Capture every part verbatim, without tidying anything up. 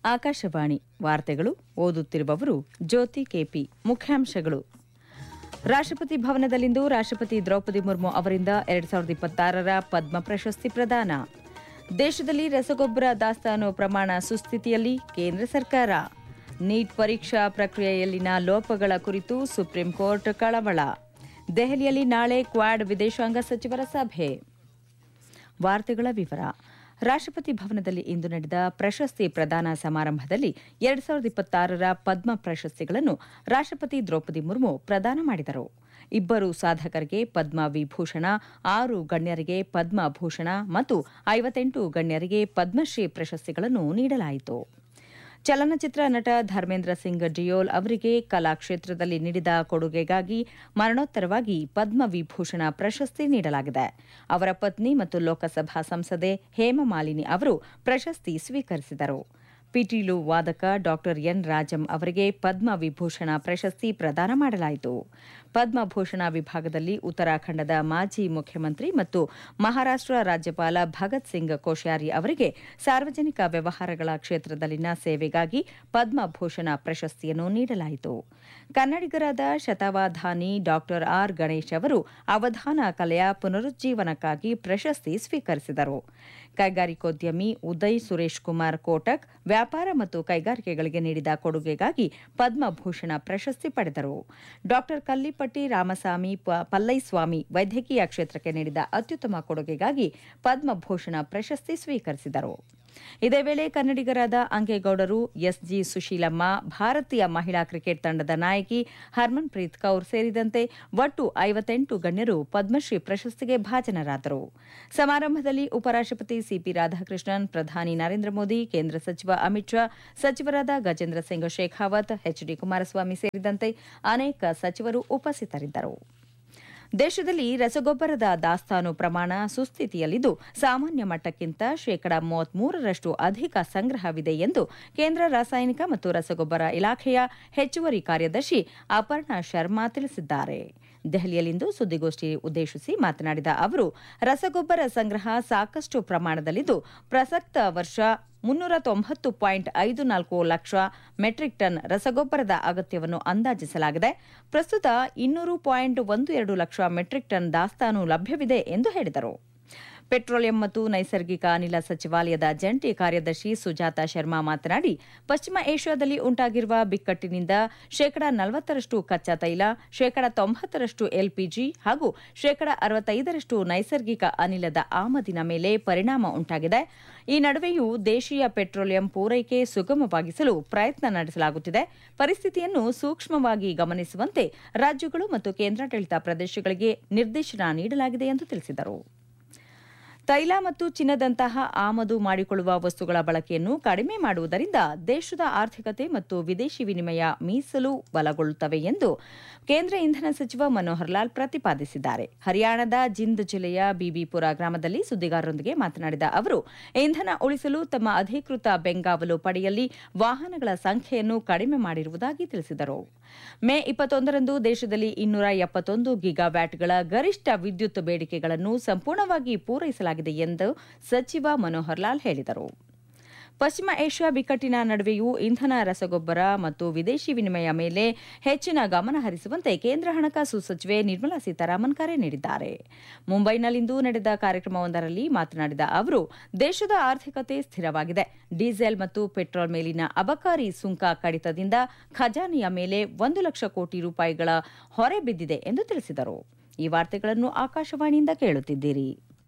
ಆಕಾಶವಾಣಿ ವಾರ್ತೆಗಳು ಓದುತ್ತಿರುವವರು ಜ್ಯೋತಿ ಕೆಪಿ. ಮುಖ್ಯಾಂಶಗಳು. ರಾಷ್ಟ್ರಪತಿ ಭವನದಲ್ಲಿಂದು ರಾಷ್ಟ್ರಪತಿ ದ್ರೌಪದಿ ಮುರ್ಮು ಅವರಿಂದ ಎರಡ್ ಸಾವಿರದ ಇಪ್ಪತ್ತಾರರ ಪದ್ಮ ಪ್ರಶಸ್ತಿ ಪ್ರದಾನ. ದೇಶದಲ್ಲಿ ರಸಗೊಬ್ಬರ ದಾಸ್ತಾನು ಪ್ರಮಾಣ ಸುಸ್ಥಿತಿಯಲ್ಲಿ ಕೇಂದ್ರ ಸರ್ಕಾರ. ನೀಟ್ ಪರೀಕ್ಷಾ ಪ್ರಕ್ರಿಯೆಯಲ್ಲಿನ ಲೋಪಗಳ ಕುರಿತು ಸುಪ್ರೀಂ ಕೋರ್ಟ್ ಕಳವಳ. ದೆಹಲಿಯಲ್ಲಿ ನಾಳೆ ಕ್ವಾಡ್ ವಿದೇಶಾಂಗ ಸಚಿವರ ಸಭೆ. ವಾರ್ತೆಗಳ ವಿವರ. ರಾಷ್ಟ್ರಪತಿ ಭವನದಲ್ಲಿ ಇಂದು ನಡೆದ ಪ್ರಶಸ್ತಿ ಪ್ರದಾನ ಸಮಾರಂಭದಲ್ಲಿ ಎರಡ್ ಸಾವಿರದ ಇಪ್ಪತ್ತಾರರ ಪದ್ಮ ಪ್ರಶಸ್ತಿಗಳನ್ನು ರಾಷ್ಟ್ರಪತಿ ದ್ರೌಪದಿ ಮುರ್ಮು ಪ್ರದಾನ ಮಾಡಿದರು. ಇಬ್ಬರು ಸಾಧಕರಿಗೆ ಪದ್ಮ ವಿಭೂಷಣ, ಆರು ಗಣ್ಯರಿಗೆ ಪದ್ಮಭೂಷಣ ಮತ್ತು ಐವತ್ತೆಂಟು ಗಣ್ಯರಿಗೆ ಪದ್ಮಶ್ರೀ ಪ್ರಶಸ್ತಿಗಳನ್ನು ನೀಡಲಾಯಿತು. ಚಲನಚಿತ್ರ ನಟ ಧರ್ಮೇಂದ್ರ ಸಿಂಗ್ ಡಿಯೋಲ್ ಅವರಿಗೆ ಕಲಾ ಕ್ಷೇತ್ರದಲ್ಲಿ ನೀಡಿದ ಕೊಡುಗೆಗಾಗಿ ಮರಣೋತ್ತರವಾಗಿ ಪದ್ಮವಿಭೂಷಣ ಪ್ರಶಸ್ತಿ ನೀಡಲಾಗಿದೆ. ಅವರ ಪತ್ನಿ ಮತ್ತು ಲೋಕಸಭಾ ಸಂಸದೆ ಹೇಮಮಾಲಿನಿ ಅವರು ಪ್ರಶಸ್ತಿ ಸ್ವೀಕರಿಸಿದರು. ಪಿಟೀಲು ವಾದಕ ಡಾ ಎನ್ ರಾಜಂ ಅವರಿಗೆ ಪದ್ಮವಿಭೂಷಣ ಪ್ರಶಸ್ತಿ ಪ್ರದಾನ ಮಾಡಲಾಯಿತು. ಪದ್ಮಭೂಷಣ ವಿಭಾಗದಲ್ಲಿ ಉತ್ತರಾಖಂಡದ ಮಾಜಿ ಮುಖ್ಯಮಂತ್ರಿ ಮತ್ತು ಮಹಾರಾಷ್ಟ್ರ ರಾಜ್ಯಪಾಲ ಭಗತ್ ಸಿಂಗ್ ಕೋಶ್ಯಾರಿ ಅವರಿಗೆ ಸಾರ್ವಜನಿಕ ವ್ಯವಹಾರಗಳ ಕ್ಷೇತ್ರದಲ್ಲಿನ ಸೇವೆಗಾಗಿ ಪದ್ಮಭೂಷಣ ಪ್ರಶಸ್ತಿಯನ್ನು ನೀಡಲಾಯಿತು. ಕನ್ನಡಿಗರಾದ ಶತಾವಧಾನಿ ಡಾ ಆರ್ ಗಣೇಶ್ ಅವರು ಅವಧಾನ ಕಲೆಯ ಪುನರುಜ್ಜೀವನಕ್ಕಾಗಿ ಪ್ರಶಸ್ತಿ ಸ್ವೀಕರಿಸಿದರು. ಕೈಗಾರಿಕೋದ್ಯಮಿ ಉದಯ್ ಸುರೇಶ್ ಕುಮಾರ್ ಕೋಟಕ್ ವ್ಯಾಪಾರ ಮತ್ತು ಕೈಗಾರಿಕೆಗಳಿಗೆ ನೀಡಿದ ಕೊಡುಗೆಗಾಗಿ ಪದ್ಮಭೂಷಣ ಪ್ರಶಸ್ತಿ ಪಡೆದರು. ಡಾ ಕಲ್ಲಿಪಟ್ಟಿ ರಾಮಸ್ವಾಮಿ ಪಲ್ಲೈಸ್ವಾಮಿ ವೈದ್ಯಕೀಯ ಕ್ಷೇತ್ರಕ್ಕೆ ನೀಡಿದ ಅತ್ಯುತ್ತಮ ಕೊಡುಗೆಗಾಗಿ ಪದ್ಮಭೂಷಣ ಪ್ರಶಸ್ತಿ ಸ್ವೀಕರಿಸಿದರು. ಇದೇ ವೇಳೆ ಕನ್ನಡಿಗರಾದ ಅಂಗೇಗೌಡರು, ಎಸ್ಜಿ ಸುಶೀಲಮ್ಮ, ಭಾರತೀಯ ಮಹಿಳಾ ಕ್ರಿಕೆಟ್ ತಂಡದ ನಾಯಕಿ ಹರ್ಮನ್ಪ್ರೀತ್ ಕೌರ್ ಸೇರಿದಂತೆ ಒಟ್ಟು ಐವತ್ತೆಂಟು ಗಣ್ಯರು ಪದ್ಮಶ್ರೀ ಪ್ರಶಸ್ತಿಗೆ ಭಾಜನರಾದರು. ಸಮಾರಂಭದಲ್ಲಿ ಉಪರಾಷ್ಟ್ರಪತಿ ಸಿಪಿ ರಾಧಾಕೃಷ್ಣನ್, ಪ್ರಧಾನಿ ನರೇಂದ್ರ ಮೋದಿ, ಕೇಂದ್ರ ಸಚಿವ ಅಮಿತ್ ಶಾ, ಸಚಿವರಾದ ಗಜೇಂದ್ರ ಸಿಂಗ್ ಶೇಖಾವತ್, ಎಚ್ ಡಿ ಕುಮಾರಸ್ವಾಮಿ ಸೇರಿದಂತೆ ಅನೇಕ ಸಚಿವರು ಉಪಸ್ಥಿತರಿದ್ದರು. ದೇಶದಲ್ಲಿ ರಸಗೊಬ್ಬರದ ದಾಸ್ತಾನು ಪ್ರಮಾಣ ಸುಸ್ಥಿತಿಯಲ್ಲಿದ್ದು ಸಾಮಾನ್ಯ ಮಟ್ಟಕ್ಕಿಂತ ಶೇಕಡಾ ಮೂವತ್ಮೂರರಷ್ಟು ಅಧಿಕ ಸಂಗ್ರಹವಿದೆ ಎಂದು ಕೇಂದ್ರ ರಾಸಾಯನಿಕ ಮತ್ತು ರಸಗೊಬ್ಬರ ಇಲಾಖೆಯ ಹೆಚ್ಚುವರಿ ಕಾರ್ಯದರ್ಶಿ ಅಪರ್ಣಾ ಶರ್ಮಾ ತಿಳಿಸಿದ್ದಾರೆ. ದೆಹಲಿಯಲ್ಲಿಂದು ಸುದ್ದಿಗೋಷ್ಠಿ ಉದ್ದೇಶಿಸಿ ಮಾತನಾಡಿದ ಅವರು, ರಸಗೊಬ್ಬರ ಸಂಗ್ರಹ ಸಾಕಷ್ಟು ಪ್ರಮಾಣದಲ್ಲಿದ್ದು ಪ್ರಸಕ್ತ ವರ್ಷ ಮುನ್ನೂರ ತೊಂಬತ್ತು ಪಾಯಿಂಟ್ ಐದು ನಾಲ್ಕು ಲಕ್ಷ ಮೆಟ್ರಿಕ್ ಟನ್ ರಸಗೊಬ್ಬರದ ಅಗತ್ಯವನ್ನು ಅಂದಾಜಿಸಲಾಗಿದೆ. ಪ್ರಸ್ತುತ ಇನ್ನೂರು ಪಾಯಿಂಟ್ ಒಂದು ಎರಡು ಲಕ್ಷ ಮೆಟ್ರಿಕ್ ಟನ್ ದಾಸ್ತಾನು ಲಭ್ಯವಿದೆ ಎಂದು ಹೇಳಿದರು. ಪೆಟ್ರೋಲಿಯಂ ಮತ್ತು ನೈಸರ್ಗಿಕ ಅನಿಲ ಸಚಿವಾಲಯದ ಜಂಟಿ ಕಾರ್ಯದರ್ಶಿ ಸುಜಾತಾ ಶರ್ಮಾ ಮಾತನಾಡಿ, ಪಶ್ಚಿಮ ಏಷ್ಯಾದಲ್ಲಿ ಉಂಟಾಗಿರುವ ಬಿಕ್ಕಟ್ಟಿನಿಂದ ಶೇಕಡಾ ನಲವತ್ತರಷ್ಟು ಕಚ್ಚಾ ತೈಲ, ಶೇಕಡಾ ತೊಂಬತ್ತರಷ್ಟು ಎಲ್ಪಿಜಿ ಹಾಗೂ ಶೇಕಡಾ ಅರವತ್ತೈದರಷ್ಟು ನೈಸರ್ಗಿಕ ಅನಿಲದ ಆಮದಿನ ಮೇಲೆ ಪರಿಣಾಮ ಉಂಟಾಗಿದೆ. ಈ ನಡುವೆಯೂ ದೇಶೀಯ ಪೆಟ್ರೋಲಿಯಂ ಪೂರೈಕೆ ಸುಗಮವಾಗಿಸಲು ಪ್ರಯತ್ನ ನಡೆಸಲಾಗುತ್ತಿದೆ. ಪರಿಸ್ಥಿತಿಯನ್ನು ಸೂಕ್ಷ್ಮವಾಗಿ ಗಮನಿಸುವಂತೆ ರಾಜ್ಯಗಳು ಮತ್ತು ಕೇಂದ್ರಾಡಳಿತ ಪ್ರದೇಶಗಳಿಗೆ ನಿರ್ದೇಶನ ನೀಡಲಾಗಿದೆ ಎಂದು ತಿಳಿಸಿದರು. ತೈಲ ಮತ್ತು ಚಿನ್ನದಂತಹ ಆಮದು ಮಾಡಿಕೊಳ್ಳುವ ವಸ್ತುಗಳ ಬಳಕೆಯನ್ನು ಕಡಿಮೆ ಮಾಡುವುದರಿಂದ ದೇಶದ ಆರ್ಥಿಕತೆ ಮತ್ತು ವಿದೇಶಿ ವಿನಿಮಯ ಮೀಸಲು ಬಲಗೊಳ್ಳುತ್ತವೆ ಎಂದು ಕೇಂದ್ರ ಇಂಧನ ಸಚಿವ ಮನೋಹರ್ ಲಾಲ್ ಪ್ರತಿಪಾದಿಸಿದ್ದಾರೆ. ಹರಿಯಾಣದ ಜಿಂದ್ ಜಿಲ್ಲೆಯ ಬಿಬಿಪುರ ಗ್ರಾಮದಲ್ಲಿ ಸುದ್ದಿಗಾರರೊಂದಿಗೆ ಮಾತನಾಡಿದ ಅವರು, ಇಂಧನ ಉಳಿಸಲು ತಮ್ಮ ಅಧಿಕೃತ ಬೆಂಗಾವಲು ಪಡೆಯಲ್ಲಿ ವಾಹನಗಳ ಸಂಖ್ಯೆಯನ್ನು ಕಡಿಮೆ ಮಾಡಿರುವುದಾಗಿ ತಿಳಿಸಿದರು. ಮೇ ಇಪ್ಪತ್ತೊಂದರಂದು ದೇಶದಲ್ಲಿ ಇನ್ನೂರ ಎಪ್ಪತ್ತೊಂದು ಗಿಗಾವ್ಯಾಟ್ಗಳ ಗರಿಷ್ಠ ವಿದ್ಯುತ್ ಬೇಡಿಕೆಗಳನ್ನು ಸಂಪೂರ್ಣವಾಗಿ ಪೂರೈಸಲಾಗಿದೆ ಎಂದು ಸಚಿವ ಮನೋಹರ್ ಲಾಲ್ ಹೇಳಿದರು. ಪಶ್ಚಿಮ ಏಷ್ಯಾ ಬಿಕ್ಕಟ್ಟಿನ ನಡುವೆಯೂ ಇಂಧನ, ರಸಗೊಬ್ಬರ ಮತ್ತು ವಿದೇಶಿ ವಿನಿಮಯ ಮೇಲೆ ಹೆಚ್ಚಿನ ಗಮನ ಹರಿಸುವಂತೆ ಕೇಂದ್ರ ಹಣಕಾಸು ಸಚಿವೆ ನಿರ್ಮಲಾ ಸೀತಾರಾಮನ್ ಕರೆ ನೀಡಿದ್ದಾರೆ. ಮುಂಬೈನಲ್ಲಿಂದು ನಡೆದ ಕಾರ್ಯಕ್ರಮವೊಂದರಲ್ಲಿ ಮಾತನಾಡಿದ ಅವರು, ದೇಶದ ಆರ್ಥಿಕತೆ ಸ್ಥಿರವಾಗಿದೆ. ಡೀಸೆಲ್ ಮತ್ತು ಪೆಟ್ರೋಲ್ ಮೇಲಿನ ಅಬಕಾರಿ ಸುಂಕ ಕಡಿತದಿಂದ ಖಜಾನೆಯ ಮೇಲೆ ಒಂದು ಲಕ್ಷ ಕೋಟಿ ರೂಪಾಯಿಗಳ ಹೊರೆ ಬಿದ್ದಿದೆ ಎಂದು ತಿಳಿಸಿದರು. ಈ ವಾರ್ತೆಗಳನ್ನು ಆಕಾಶವಾಣಿಯಿಂದ ಕೇಳುತ್ತಿದ್ದೀರಿ.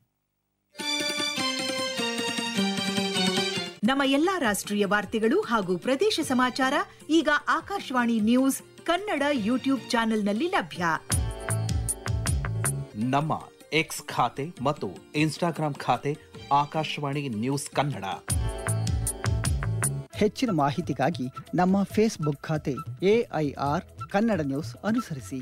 ನಮ್ಮ ಎಲ್ಲಾ ರಾಷ್ಟ್ರೀಯ ವಾರ್ತೆಗಳು ಹಾಗೂ ಪ್ರದೇಶ ಸಮಾಚಾರ ಈಗ ಆಕಾಶವಾಣಿ ನ್ಯೂಸ್ ಕನ್ನಡ ಯೂಟ್ಯೂಬ್ ಚಾನೆಲ್ನಲ್ಲಿ ಲಭ್ಯ. ನಮ್ಮ ಎಕ್ಸ್ ಖಾತೆ ಮತ್ತು ಇನ್ಸ್ಟಾಗ್ರಾಂ ಖಾತೆ ಆಕಾಶವಾಣಿ ನ್ಯೂಸ್ ಕನ್ನಡ. ಹೆಚ್ಚಿನ ಮಾಹಿತಿಗಾಗಿ ನಮ್ಮ ಫೇಸ್ಬುಕ್ ಖಾತೆ ಎಐಆರ್ ಕನ್ನಡ ನ್ಯೂಸ್ ಅನುಸರಿಸಿ.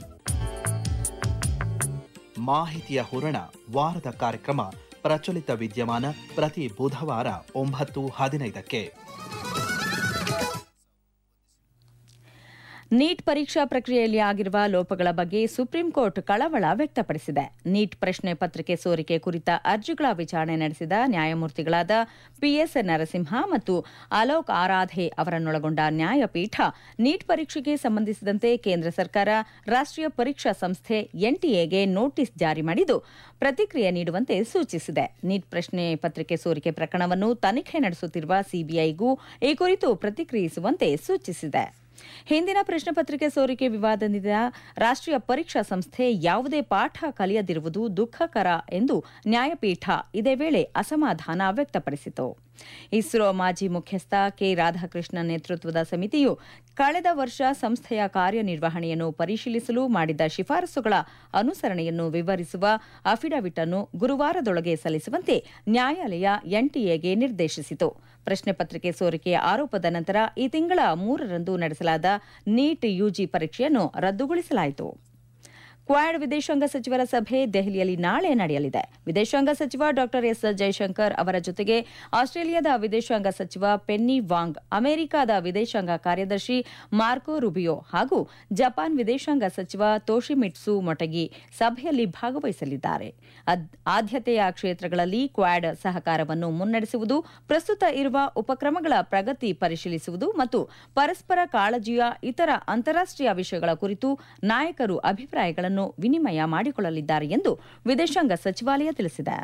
ಮಾಹಿತಿಯ ಹೂರಣ ವಾರದ ಕಾರ್ಯಕ್ರಮ ಪ್ರಚಲಿತ ವಿದ್ಯಮಾನ ಪ್ರತಿ ಬುಧವಾರ ಒಂಬತ್ತು ಹದಿನೈದಕ್ಕೆ. ನೀಟ್ ಪರೀಕ್ಷಾ ಪ್ರಕ್ರಿಯೆಯಲ್ಲಿ ಆಗಿರುವ ಲೋಪಗಳ ಬಗ್ಗೆ ಸುಪ್ರೀಂ ಕೋರ್ಟ್ ಕಳವಳ ವ್ಯಕ್ತಪಡಿಸಿದೆ. ನೀಟ್ ಪ್ರಶ್ನೆ ಪತ್ರಿಕೆ ಸೋರಿಕೆ ಕುರಿತ ಅರ್ಜಿಗಳ ವಿಚಾರಣೆ ನಡೆಸಿದ ನ್ಯಾಯಮೂರ್ತಿಗಳಾದ ಪಿಎಸ್ ನರಸಿಂಹ ಮತ್ತು ಅಲೋಕ್ ಆರಾಧೆ ಅವರನ್ನೊಳಗೊಂಡ ನ್ಯಾಯಪೀಠ ನೀಟ್ ಪರೀಕ್ಷೆಗೆ ಸಂಬಂಧಿಸಿದಂತೆ ಕೇಂದ್ರ ಸರ್ಕಾರ ರಾಷ್ಟ್ರೀಯ ಪರೀಕ್ಷಾ ಸಂಸ್ಥೆ ಎನ್ಟಿಎಗೆ ನೋಟಿಸ್ ಜಾರಿ ಮಾಡಿದ್ದು ಪ್ರತಿಕ್ರಿಯೆ ನೀಡುವಂತೆ ಸೂಚಿಸಿದೆ. ನೀಟ್ ಪ್ರಶ್ನೆ ಪತ್ರಿಕೆ ಸೋರಿಕೆ ಪ್ರಕರಣವನ್ನು ತನಿಖೆ ನಡೆಸುತ್ತಿರುವ ಸಿಬಿಐಗೂ ಈ ಕುರಿತು ಪ್ರತಿಕ್ರಿಯಿಸುವಂತೆ ಸೂಚಿಸಿದೆ. ಹಿಂದಿನ ಪ್ರಶ್ನೆ ಪತ್ರಿಕೆ ಸೋರಿಕೆ ವಿವಾದದಿಂದ ರಾಷ್ಟ್ರೀಯ ಪರೀಕ್ಷಾ ಸಂಸ್ಥೆ ಯಾವುದೇ ಪಾಠ ಕಲಿಯದಿರುವುದು ದುಃಖಕರ ಎಂದು ನ್ಯಾಯಪೀಠ ಇದೇ ವೇಳೆ ಅಸಮಾಧಾನ ವ್ಯಕ್ತಪಡಿಸಿತು. ಇಸ್ರೋ ಮಾಜಿ ಮುಖ್ಯಸ್ಥ ಕೆ ರಾಧಾಕೃಷ್ಣನ್ ನೇತೃತ್ವದ ಸಮಿತಿಯು ಕಳೆದ ವರ್ಷ ಸಂಸ್ಥೆಯ ಕಾರ್ಯನಿರ್ವಹಣೆಯನ್ನು ಪರಿಶೀಲಿಸಲು ಮಾಡಿದ್ದ ಶಿಫಾರಸುಗಳ ಅನುಸರಣೆಯನ್ನು ವಿವರಿಸುವ ಅಫಿಡವಿಟ್ ಅನ್ನು ಗುರುವಾರದೊಳಗೆ ಸಲ್ಲಿಸುವಂತೆ ನ್ಯಾಯಾಲಯ ಎನ್ಟಿಎಗೆ ನಿರ್ದೇಶಿಸಿತು. ಪ್ರಶ್ನೆ ಪತ್ರಿಕೆ ಸೋರಿಕೆಯ ಆರೋಪದ ನಂತರ ಈ ತಿಂಗಳ ಮೂರರಂದು ನಡೆಸಲಾದ ನೀಟ್ ಯುಜಿ ಪರೀಕ್ಷೆಯನ್ನು ರದ್ದುಗೊಳಿಸಲಾಯಿತು. ಕ್ವಾಡ್ ವಿದೇಶಾಂಗ ಸಚಿವರ ಸಭೆ ದೆಹಲಿಯಲ್ಲಿ ನಾಳೆ ನಡೆಯಲಿದೆ. ವಿದೇಶಾಂಗ ಸಚಿವ ಡಾ ಎಸ್ ಜೈಶಂಕರ್ ಅವರ ಜೊತೆಗೆ ಆಸ್ಟ್ರೇಲಿಯಾದ ವಿದೇಶಾಂಗ ಸಚಿವ ಪೆನ್ನಿ ವಾಂಗ್, ಅಮೆರಿಕದ ವಿದೇಶಾಂಗ ಕಾರ್ಯದರ್ಶಿ ಮಾರ್ಕೊ ರುಬಿಯೋ ಹಾಗೂ ಜಪಾನ್ ವಿದೇಶಾಂಗ ಸಚಿವ ತೋಶಿಮಿಟ್ಸು ಮೊಟೆಗಿ ಸಭೆಯಲ್ಲಿ ಭಾಗವಹಿಸಲಿದ್ದಾರೆ. ಆದ್ಯತೆಯ ಕ್ಷೇತ್ರಗಳಲ್ಲಿ ಕ್ವಾಡ್ ಸಹಕಾರವನ್ನು ಮುನ್ನಡೆಸುವುದು, ಪ್ರಸ್ತುತ ಇರುವ ಉಪಕ್ರಮಗಳ ಪ್ರಗತಿ ಪರಿಶೀಲಿಸುವುದು ಮತ್ತು ಪರಸ್ಪರ ಕಾಳಜಿಯ ಇತರ ಅಂತಾರಾಷ್ಟೀಯ ವಿಷಯಗಳ ಕುರಿತು ನಾಯಕರು ಅಭಿಪ್ರಾಯಗಳನ್ನು ವಿನಿಮಯ ಮಾಡಿಕೊಳ್ಳಲಿದ್ದಾರೆ ಎಂದು ವಿದೇಶಾಂಗ ಸಚಿವಾಲಯ ತಿಳಿಸಿದೆ.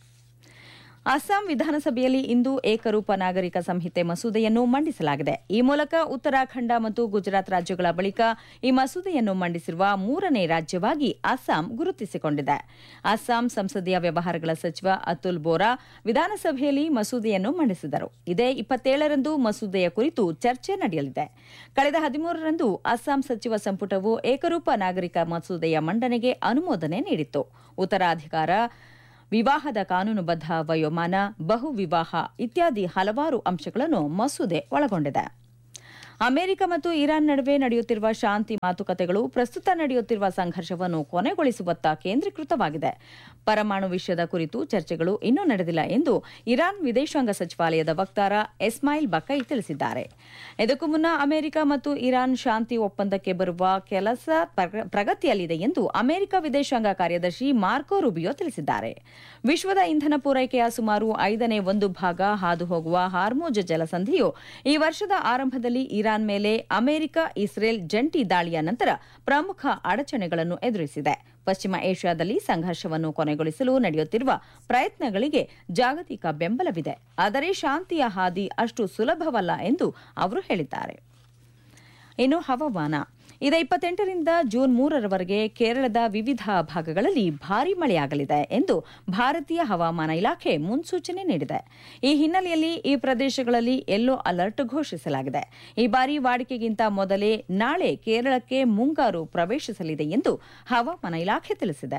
ಅಸ್ಸಾಂ ವಿಧಾನಸಭೆಯಲ್ಲಿ ಇಂದು ಏಕರೂಪ ನಾಗರಿಕ ಸಂಹಿತೆ ಮಸೂದೆಯನ್ನು ಮಂಡಿಸಲಾಗಿದೆ. ಈ ಮೂಲಕ ಉತ್ತರಾಖಂಡ ಮತ್ತು ಗುಜರಾತ್ ರಾಜ್ಯಗಳ ಬಳಿಕ ಈ ಮಸೂದೆಯನ್ನು ಮಂಡಿಸಿರುವ ಮೂರನೇ ರಾಜ್ಯವಾಗಿ ಅಸ್ಸಾಂ ಗುರುತಿಸಿಕೊಂಡಿದೆ. ಅಸ್ಸಾಂ ಸಂಸದೀಯ ವ್ಯವಹಾರಗಳ ಸಚಿವ ಅತುಲ್ ಬೋರಾ ವಿಧಾನಸಭೆಯಲ್ಲಿ ಮಸೂದೆಯನ್ನು ಮಂಡಿಸಿದರು. ಇದೇ ಇಪ್ಪತ್ತೇಳರಂದು ಮಸೂದೆಯ ಕುರಿತು ಚರ್ಚೆ ನಡೆಯಲಿದೆ. ಕಳೆದ ಹದಿಮೂರರಂದು ಅಸ್ಸಾಂ ಸಚಿವ ಸಂಪುಟವು ಏಕರೂಪ ನಾಗರಿಕ ಮಸೂದೆಯ ಮಂಡನೆಗೆ ಅನುಮೋದನೆ ನೀಡಿತ್ತು. ಉತ್ತರಾಧಿಕಾರ, ವಿವಾಹದ ಕಾನೂನುಬದ್ಧ ವಯೋಮಾನ, ಬಹು ವಿವಾಹ ಇತ್ಯಾದಿ ಹಲವಾರು ಅಂಶಗಳನ್ನು ಮಸೂದೆ ಒಳಗೊಂಡಿದೆ. ಅಮೆರಿಕ ಮತ್ತು ಇರಾನ್ ನಡುವೆ ನಡೆಯುತ್ತಿರುವ ಶಾಂತಿ ಮಾತುಕತೆಗಳು ಪ್ರಸ್ತುತ ನಡೆಯುತ್ತಿರುವ ಸಂಘರ್ಷವನ್ನು ಕೊನೆಗೊಳಿಸುವತ್ತ ಕೇಂದ್ರೀಕೃತವಾಗಿದೆ. ಪರಮಾಣು ವಿಷಯದ ಕುರಿತು ಚರ್ಚೆಗಳು ಇನ್ನೂ ನಡೆದಿಲ್ಲ ಎಂದು ಇರಾನ್ ವಿದೇಶಾಂಗ ಸಚಿವಾಲಯದ ವಕ್ತಾರ ಇಸ್ಮಾಯಿಲ್ ಬಕೈ ತಿಳಿಸಿದ್ದಾರೆ. ಇದಕ್ಕೂ ಮುನ್ನ ಅಮೆರಿಕ ಮತ್ತು ಇರಾನ್ ಶಾಂತಿ ಒಪ್ಪಂದಕ್ಕೆ ಬರುವ ಕೆಲಸ ಪ್ರಗತಿಯಲ್ಲಿದೆ ಎಂದು ಅಮೆರಿಕ ವಿದೇಶಾಂಗ ಕಾರ್ಯದರ್ಶಿ ಮಾರ್ಕೊ ರುಬಿಯೋ ತಿಳಿಸಿದ್ದಾರೆ. ವಿಶ್ವದ ಇಂಧನ ಪೂರೈಕೆಯ ಸುಮಾರು ಐದನೇ ಒಂದು ಭಾಗ ಹಾದು ಹೋಗುವ ಹಾರ್ಮುಜ್ ಜಲಸಂಧಿಯು ಈ ವರ್ಷದ ಆರಂಭದಲ್ಲಿ ಇರಾನ್ ಮೇಲೆ ಅಮೆರಿಕ ಇಸ್ರೇಲ್ ಜಂಟಿ ದಾಳಿಯ ನಂತರ ಪ್ರಮುಖ ಅಡಚಣೆಗಳನ್ನು ಎದುರಿಸಿದೆ. ಪಶ್ಚಿಮ ಏಷ್ಯಾದಲ್ಲಿ ಸಂಘರ್ಷವನ್ನು ಕೊನೆಗೊಳಿಸಲು ನಡೆಯುತ್ತಿರುವ ಪ್ರಯತ್ನಗಳಿಗೆ ಜಾಗತಿಕ ಬೆಂಬಲವಿದೆ, ಆದರೆ ಶಾಂತಿಯ ಹಾದಿ ಅಷ್ಟು ಸುಲಭವಲ್ಲ ಎಂದು ಅವರು ಹೇಳಿದ್ದಾರೆ. ಇನ್ನು ಹವಾಮಾನ. ಇದೇ ಇಪ್ಪತ್ತೆಂಟರಿಂದ ಜೂನ್ ಮೂರರವರೆಗೆ ಕೇರಳದ ವಿವಿಧ ಭಾಗಗಳಲ್ಲಿ ಭಾರೀ ಮಳೆಯಾಗಲಿದೆ ಎಂದು ಭಾರತೀಯ ಹವಾಮಾನ ಇಲಾಖೆ ಮುನ್ಸೂಚನೆ ನೀಡಿದೆ. ಈ ಹಿನ್ನೆಲೆಯಲ್ಲಿ ಈ ಪ್ರದೇಶಗಳಲ್ಲಿ ಯೆಲ್ಲೋ ಅಲರ್ಟ್ ಘೋಷಿಸಲಾಗಿದೆ. ಈ ಬಾರಿ ವಾಡಿಕೆಗಿಂತ ಮೊದಲೇ ನಾಳೆ ಕೇರಳಕ್ಕೆ ಮುಂಗಾರು ಪ್ರವೇಶಿಸಲಿದೆ ಎಂದು ಹವಾಮಾನ ಇಲಾಖೆ ತಿಳಿಸಿದೆ.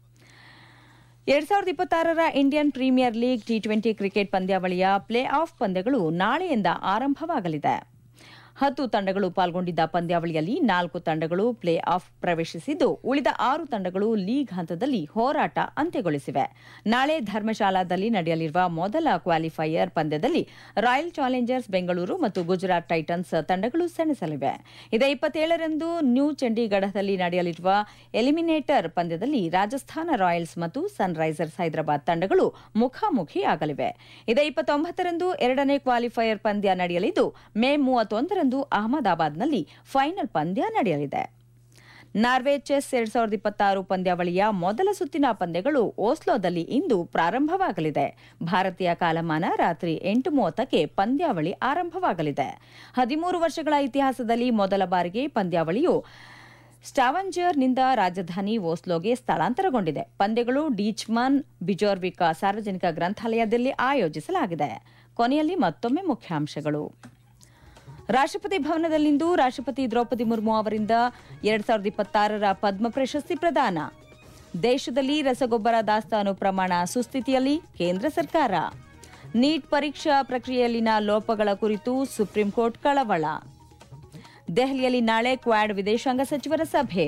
ಎರಡ್ ಸಾವಿರದ ಇಪ್ಪತ್ತಾರರ Indian premier league T twenty cricket ಪಂದ್ಯಾವಳಿಯ ಪ್ಲೇ ಆಫ್ ಪಂದ್ಯಗಳು ನಾಳೆಯಿಂದ ಆರಂಭವಾಗಲಿದೆ. ಹತ್ತು ತಂಡಗಳು ಪಾಲ್ಗೊಂಡಿದ್ದ ಪಂದ್ಯಾವಳಿಯಲ್ಲಿ ನಾಲ್ಕು ತಂಡಗಳು ಪ್ಲೇ ಆಫ್ ಪ್ರವೇಶಿಸಿದ್ದು, ಉಳಿದ ಆರು ತಂಡಗಳು ಲೀಗ್ ಹಂತದಲ್ಲಿ ಹೋರಾಟ ಅಂತ್ಯಗೊಳಿಸಿವೆ. ನಾಳೆ ಧರ್ಮಶಾಲಾದಲ್ಲಿ ನಡೆಯಲಿರುವ ಮೊದಲ ಕ್ವಾಲಿಫೈಯರ್ ಪಂದ್ಯದಲ್ಲಿ ರಾಯಲ್ ಚಾಲೆಂಜರ್ಸ್ ಬೆಂಗಳೂರು ಮತ್ತು ಗುಜರಾತ್ ಟೈಟನ್ಸ್ ತಂಡಗಳು ಸೆಣಸಲಿವೆ. ಇದೇ ಇಪ್ಪತ್ತೇಳರಂದು ನ್ಯೂ ಚಂಡೀಗಢದಲ್ಲಿ ನಡೆಯಲಿರುವ ಎಲಿಮಿನೇಟರ್ ಪಂದ್ಯದಲ್ಲಿ ರಾಜಸ್ಥಾನ ರಾಯಲ್ಸ್ ಮತ್ತು ಸನ್ರೈಸರ್ಸ್ ಹೈದರಾಬಾದ್ ತಂಡಗಳು ಮುಖಾಮುಖಿಯಾಗಲಿವೆ. ಇದೇ ಇಪ್ಪತ್ತೊಂಬತ್ತರಂದು ಎರಡನೇ ಕ್ವಾಲಿಫೈಯರ್ ಪಂದ್ಯ ನಡೆಯಲಿದ್ದು, ಮೇ ಮೂವತ್ತೊಂದರಂದು ಅಹಮದಾಬಾದ್ನಲ್ಲಿ ಫೈನಲ್ ಪಂದ್ಯ ನಡೆಯಲಿದೆ. ನಾರ್ವೆ ಚೆಸ್ ಎರಡ್ ಸಾವಿರದ ಇಪ್ಪತ್ತಾರು ಪಂದ್ಯಾವಳಿಯ ಮೊದಲ ಸುತ್ತಿನ ಪಂದ್ಯಗಳು ಓಸ್ಲೋದಲ್ಲಿ ಇಂದು ಪ್ರಾರಂಭವಾಗಲಿದೆ. ಭಾರತೀಯ ಕಾಲಮಾನ ರಾತ್ರಿ ಎಂಟು ಮೂವತ್ತಕ್ಕೆ ಪಂದ್ಯಾವಳಿ ಆರಂಭವಾಗಲಿದೆ. ಹದಿಮೂರು ವರ್ಷಗಳ ಇತಿಹಾಸದಲ್ಲಿ ಮೊದಲ ಬಾರಿಗೆ ಪಂದ್ಯಾವಳಿಯು ಸ್ಟಾವಂಜರ್ನಿಂದ ರಾಜಧಾನಿ ಓಸ್ಲೋಗೆ ಸ್ಥಳಾಂತರಗೊಂಡಿದೆ. ಪಂದ್ಯಗಳು ಡೀಚ್ಮನ್ ಬಿಜೋರ್ವಿಕಾ ಸಾರ್ವಜನಿಕ ಗ್ರಂಥಾಲಯದಲ್ಲಿ ಆಯೋಜಿಸಲಾಗಿದೆ. ಕೊನೆಯಲ್ಲಿ ಮತ್ತೊಮ್ಮೆ ಮುಖ್ಯಾಂಶಗಳು. ರಾಷ್ಟ್ರಪತಿ ಭವನದಲ್ಲಿಂದು ರಾಷ್ಟ್ರಪತಿ ದ್ರೌಪದಿ ಮುರ್ಮು ಅವರಿಂದ ಎರಡ್ ಸಾವಿರದ ಇಪ್ಪತ್ತಾರರ ಪದ್ಮ ಪ್ರಶಸ್ತಿ ಪ್ರದಾನ. ದೇಶದಲ್ಲಿ ರಸಗೊಬ್ಬರ ದಾಸ್ತಾನು ಪ್ರಮಾಣ ಸುಸ್ಥಿತಿಯಲ್ಲಿ, ಕೇಂದ್ರ ಸರ್ಕಾರ. ನೀಟ್ ಪರೀಕ್ಷಾ ಪ್ರಕ್ರಿಯೆಯಲ್ಲಿನ ಲೋಪಗಳ ಕುರಿತು ಸುಪ್ರೀಂ ಕೋರ್ಟ್ ಕಳವಳ. ದೆಹಲಿಯಲ್ಲಿ ನಾಳೆ ಕ್ವಾಡ್ ವಿದೇಶಾಂಗ ಸಚಿವರ ಸಭೆ.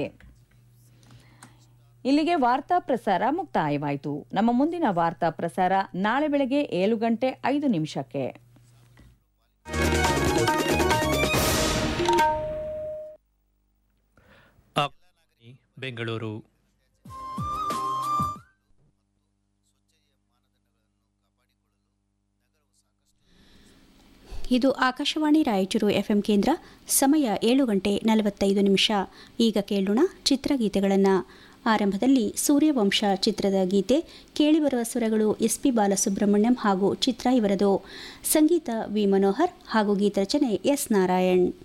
ಇಲ್ಲಿಗೆ ವಾರ್ತಾ ಪ್ರಸಾರ ಮುಕ್ತಾಯವಾಯಿತು. ನಮ್ಮ ಮುಂದಿನ ವಾರ್ತಾ ಪ್ರಸಾರ ನಾಳೆ ಬೆಳಗ್ಗೆ ಏಳು ಗಂಟೆ ಐದು ನಿಮಿಷಕ್ಕೆ. ಬೆಂಗಳೂರು. ಇದು ಆಕಾಶವಾಣಿ ರಾಯಚೂರು ಎಫ್ಎಂ ಕೇಂದ್ರ. ಸಮಯ ಏಳು ಗಂಟೆ ನಲವತ್ತೈದು ನಿಮಿಷ. ಈಗ ಕೇಳೋಣ ಚಿತ್ರಗೀತೆಗಳನ್ನು. ಆರಂಭದಲ್ಲಿ ಸೂರ್ಯವಂಶ ಚಿತ್ರದ ಗೀತೆ. ಕೇಳಿಬರುವ ಸ್ವರಗಳು ಎಸ್ ಪಿ ಬಾಲಸುಬ್ರಹ್ಮಣ್ಯಂ ಹಾಗೂ ಚಿತ್ರ ಇವರದು. ಸಂಗೀತ ವಿ ಮನೋಹರ್ ಹಾಗೂ ಗೀತರಚನೆ ಎಸ್ ನಾರಾಯಣ್.